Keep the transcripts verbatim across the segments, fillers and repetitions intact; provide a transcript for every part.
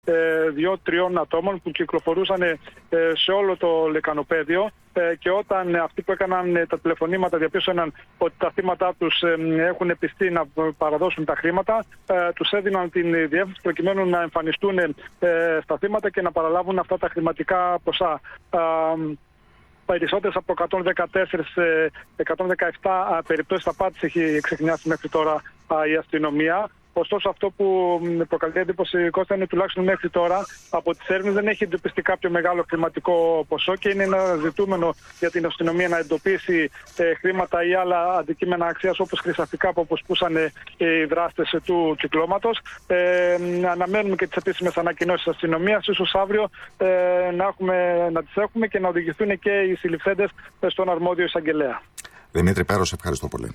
δύο-τριών ατόμων που κυκλοφορούσαν ε, σε όλο το λεκανοπέδιο. Και όταν αυτοί που έκαναν τα τηλεφωνήματα διαπίστωσαν ότι τα θύματα τους έχουν πιστεί να παραδώσουν τα χρήματα, τους έδιναν την διεύθυνση προκειμένου να εμφανιστούν στα θύματα και να παραλάβουν αυτά τα χρηματικά ποσά. Περισσότερες από εκατόν δεκατέσσερα εκατόν δεκαεπτά περιπτώσεις απάτης έχει εξεχνιάσει μέχρι τώρα η αστυνομία. Ωστόσο, αυτό που προκαλεί εντύπωση, Κώστα, είναι τουλάχιστον μέχρι τώρα από τις έρευνες δεν έχει εντοπιστεί κάποιο μεγάλο χρηματικό ποσό και είναι ένα ζητούμενο για την αστυνομία να εντοπίσει ε, χρήματα ή άλλα αντικείμενα αξίας όπως χρυσαφικά που αποσπούσαν ε, οι δράστες ε, του κυκλώματος. Ε, αναμένουμε και τις επίσημες ανακοινώσεις της αστυνομίας. Ίσως αύριο ε, να, έχουμε, να τις έχουμε και να οδηγηθούν και οι συλληφθέντες στον αρμόδιο εισαγγελέα. Δημήτρη Πέρος, ευχαριστώ πολύ.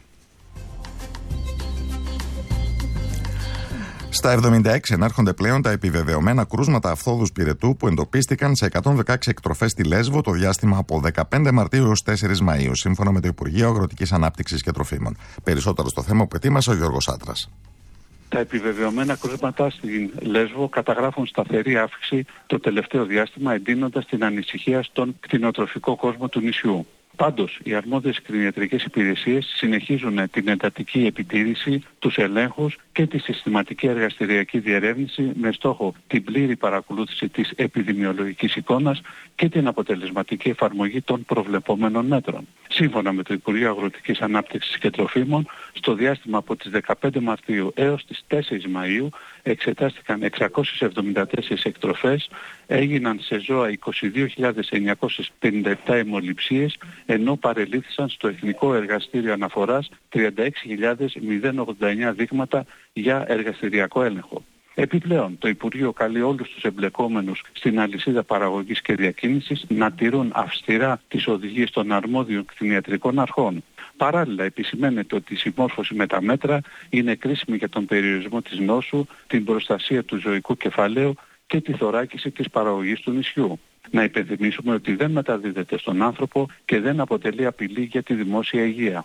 Στα εβδομήντα έξι ενάρχονται πλέον τα επιβεβαιωμένα κρούσματα αυθόδους πυρετού που εντοπίστηκαν σε εκατόν δεκαέξι εκτροφές στη Λέσβο το διάστημα από δεκαπέντε Μαρτίου έως τέσσερις Μαΐου, σύμφωνα με το Υπουργείο Αγροτικής Ανάπτυξης και Τροφίμων. Περισσότερο στο θέμα που ετοίμασε ο Γιώργος Άτρας. Τα επιβεβαιωμένα κρούσματα στην Λέσβο καταγράφουν σταθερή αύξηση το τελευταίο διάστημα, εντείνοντας την ανησυχία στον κτηνοτροφικό κόσμο του νησιού. Πάντως, οι αρμόδιες κτηνιατρικές υπηρεσίες συνεχίζουν την εντατική επιτήρηση, τους ελέγχους και τη συστηματική εργαστηριακή διερεύνηση με στόχο την πλήρη παρακολούθηση της επιδημιολογικής εικόνας και την αποτελεσματική εφαρμογή των προβλεπόμενων μέτρων. Σύμφωνα με το Υπουργείο Αγροτικής Ανάπτυξης και Τροφίμων, στο διάστημα από τις δεκαπέντε Μαρτίου έως τις τέσσερις Μαΐου εξετάστηκαν εξακόσιες εβδομήντα τέσσερις εκτροφές, έγιναν σε ζώα είκοσι δύο χιλιάδες εννιακόσιες πενήντα επτά αιμοληψίες, ενώ παρελήφθησαν στο Εθνικό Εργαστήριο Αναφοράς τριάντα έξι χιλιάδες ογδόντα εννέα δείγματα για εργαστηριακό έλεγχο. Επιπλέον, το Υπουργείο καλεί όλους τους εμπλεκόμενους στην αλυσίδα παραγωγής και διακίνησης να τηρούν αυστηρά τις οδηγίες των αρμόδιων κτηνιατρικών αρχών. Παράλληλα, επισημαίνεται ότι η συμμόρφωση με τα μέτρα είναι κρίσιμη για τον περιορισμό της νόσου, την προστασία του ζωικού κεφαλαίου και τη θωράκιση της παραγωγής του νησιού. Να υπενθυμίσουμε ότι δεν μεταδίδεται στον άνθρωπο και δεν αποτελεί απειλή για τη δημόσια υγεία.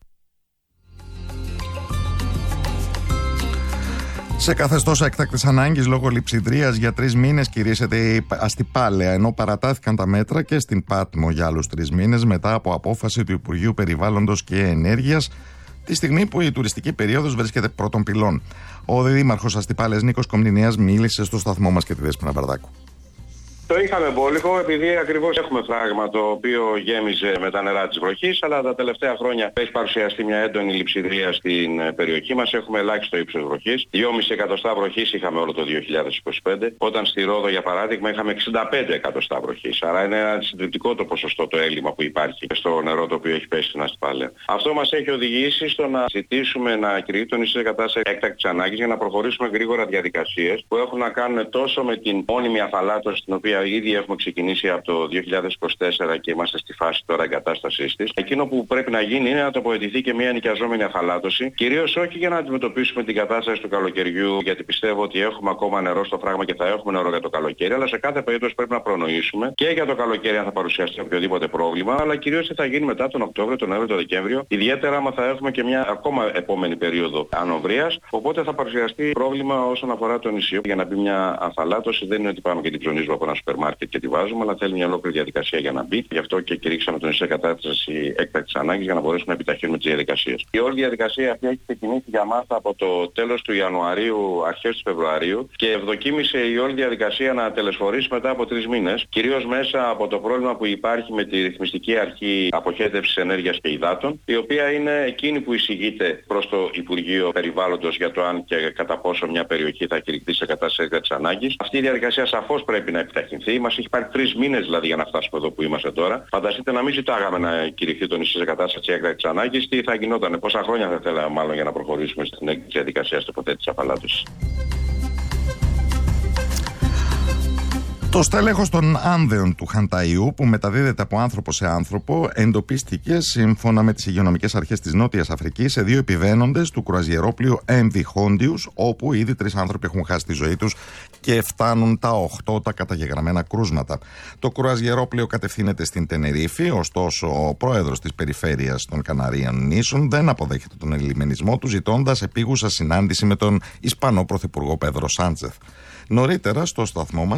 Σε καθεστώς έκτακτης ανάγκης λόγω λειψιδρίας για τρεις μήνες κηρύσσεται η Αστυπάλαια, ενώ παρατάθηκαν τα μέτρα και στην Πάτμο για άλλους τρεις μήνες μετά από απόφαση του Υπουργείου Περιβάλλοντος και Ενέργειας, τη στιγμή που η τουριστική περίοδος βρίσκεται πρώτων πυλών. Ο Δήμαρχος Αστυπάλαιας Νίκος Κομνηνίας μίλησε στο σταθμό μας και τη Δέσποινα Βαρδάκου. Το είχαμε μπόλικο επειδή ακριβώς έχουμε φράγμα το οποίο γέμιζε με τα νερά της βροχής, αλλά τα τελευταία χρόνια έχει παρουσιαστεί μια έντονη λειψιδρία στην περιοχή μας. Έχουμε ελάχιστο ύψος βροχής. δυόμισι εκατοστά βροχής είχαμε όλο το δύο χιλιάδες είκοσι πέντε, όταν στη Ρόδο για παράδειγμα είχαμε εξήντα πέντε εκατοστά βροχής. Άρα είναι ένα συντριπτικό το ποσοστό, το έλλειμμα που υπάρχει στο νερό το οποίο έχει πέσει στην Αστυπάλαια. Αυτό μας έχει οδηγήσει στο να ζητήσουμε να κηρυχθεί το νησί σε κατάσταση έκτακτης ανάγκης για να προχωρήσουμε γρήγορα διαδικασίες που έχουν να κάνουν τόσο με την μόνιμη αφαλάτωση, την οποία ήδη έχουμε ξεκινήσει από το δύο χιλιάδες είκοσι τέσσερα και είμαστε στη φάση τώρα εγκατάστασής της. Εκείνο που πρέπει να γίνει είναι να τοποθετηθεί και μια νοικιαζόμενη αφαλάτωση, κυρίως όχι για να αντιμετωπίσουμε την κατάσταση του καλοκαιριού, γιατί πιστεύω ότι έχουμε ακόμα νερό στο φράγμα και θα έχουμε νερό για το καλοκαίρι, αλλά σε κάθε περίπτωση πρέπει να προνοήσουμε και για το καλοκαίρι αν θα παρουσιαστεί οποιοδήποτε πρόβλημα, αλλά κυρίως τι θα γίνει μετά τον Οκτώβριο, τον Νοέμβριο, τον Δεκέμβριο, ιδιαίτερα άμα θα έχουμε και μια ακόμα επόμενη περίοδο ανοβρίας, οπότε θα παρουσιαστεί πρόβλημα όσον αφορά το νησί. Για να μπει μια αφαλάτωση δεν είναι ότι πάμε και την ψωνίζουμε από ένα σούπερ μάρκετ και τη βάζουμε, αλλά θέλει μια ολόκληρη διαδικασία για να μπει. Γι' αυτό και κηρύξαμε τον νησί κατάσταση έκτακτης ανάγκης για να μπορέσουμε να επιταχύνουμε τις διαδικασίες. Η όλη διαδικασία αυτή έχει ξεκινήσει για μας από το τέλος του Ιανουαρίου, αρχές του Φεβρουαρίου και ευδοκίμησε η όλη διαδικασία να τελεσφορήσει μετά από τρεις μήνες, κυρίως μέσα από το πρόβλημα που υπάρχει με τη ρυθμιστική αρχή αποχέτευσης ενέργειας και υδάτων, η οποία είναι εκείνη που εισηγείται προς το Υπουργείο Περιβάλλοντος για το αν και κατά πόσο μια περιοχή θα κηρυχθεί σε κατάσταση έκτακτης ανάγκης. Αυτή η διαδικασία σαφώς πρέπει να επιταχυνθεί. Μας έχει πάρει τρεις μήνες δηλαδή για να φτάσουμε εδώ που είμαστε τώρα. Φανταστείτε να μην ζητάγαμε να κηρυχθεί το νησί σε κατάσταση έκτακτης ανάγκης, τι θα γινόταν, πόσα χρόνια θα θέλαμε μάλλον για να προχωρήσουμε στην έκτακτη διαδικασία τοποθέτησης αφαλάτωσης. Το στέλεχος των Άνδεων του Χανταϊού, που μεταδίδεται από άνθρωπο σε άνθρωπο, εντοπίστηκε σύμφωνα με τις υγειονομικές αρχές της Νότιας Αφρικής σε δύο επιβαίνοντες του κρουαζιερόπλοιου εμ βι Hondius, όπου ήδη τρεις άνθρωποι έχουν χάσει τη ζωή τους και φτάνουν τα οκτώ τα καταγεγραμμένα κρούσματα. Το κρουαζιερόπλοιο κατευθύνεται στην Τενερίφη, ωστόσο ο πρόεδρος της περιφέρειας των Καναρίων νήσων δεν αποδέχεται τον ελιμενισμό του, ζητώντας επίγουσα συνάντηση με τον Ισπανό Πρωθυπουργό Πέδρο Σάντσεθ. Νωρίτερα στο σταθμό μας